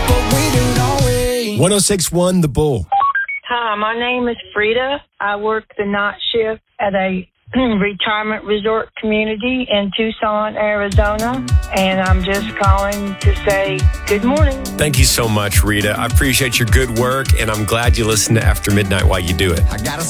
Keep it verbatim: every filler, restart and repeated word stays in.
but we don't always. one oh six point one The Bull. Hi, my name is Frida. I work the night shift at a retirement resort community in Tucson, Arizona, and I'm just calling to say good morning. Thank you so much, Rita. I appreciate your good work, and I'm glad you listen to After Midnight while you do it. I gotta